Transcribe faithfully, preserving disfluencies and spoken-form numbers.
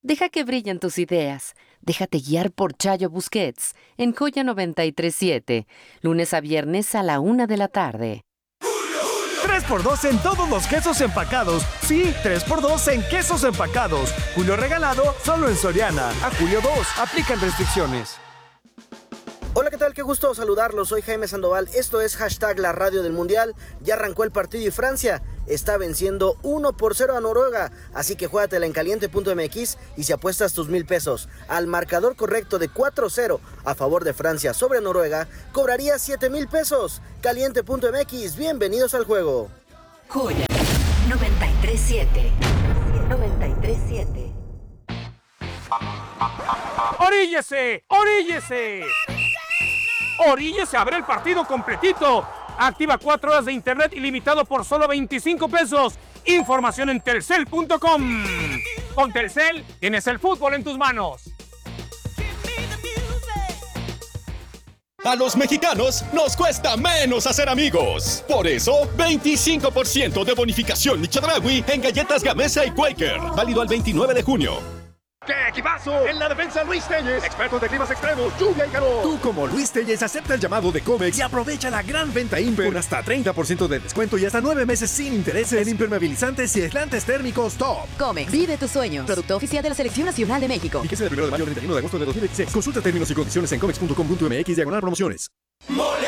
Deja que brillen tus ideas. Déjate guiar por Chayo Busquets en Joya noventa y tres siete, lunes a viernes a la una de la tarde. tres por dos en todos los quesos empacados. Sí, tres por dos en quesos empacados. Julio regalado solo en Soriana. A julio dos. Aplican restricciones. Hola, ¿qué tal? Qué gusto saludarlos. Soy Jaime Sandoval. Esto es hashtag la radio del Mundial. Ya arrancó el partido y Francia está venciendo uno por cero a Noruega. Así que juégatela en caliente punto m x y si apuestas tus mil pesos al marcador correcto de cuatro cero a favor de Francia sobre Noruega, cobrarías siete mil pesos. caliente punto m x, bienvenidos al juego. Joya noventa y tres siete. noventa y tres siete. ¡Oríllese! ¡Oríllese! ¡Oríllese a ver el partido completito! Activa cuatro horas de internet ilimitado por solo veinticinco pesos. Información en telcel punto com. Con Telcel tienes el fútbol en tus manos. A los mexicanos nos cuesta menos hacer amigos. Por eso, veinticinco por ciento de bonificación Michedraui en galletas Gamesa y Quaker. Válido al veintinueve de junio. ¡Qué equipazo! En la defensa, Luis Telles, expertos de climas extremos, lluvia y calor. Tú, como Luis Telles, acepta el llamado de Comex y aprovecha la gran venta Imper con hasta treinta por ciento de descuento y hasta nueve meses sin intereses en impermeabilizantes y aislantes térmicos Top. Comex, vive tus sueños. Producto oficial de la Selección Nacional de México. Fíjese del primero de mayo al treinta y uno de agosto de dos mil veintiséis. Consulta términos y condiciones en comex punto com punto m x diagonal promociones. Mole.